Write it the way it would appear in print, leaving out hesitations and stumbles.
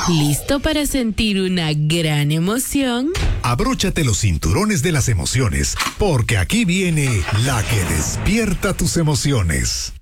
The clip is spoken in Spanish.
¿Listo para sentir una gran emoción? Abróchate los cinturones de las emociones, porque aquí viene la que despierta tus emociones.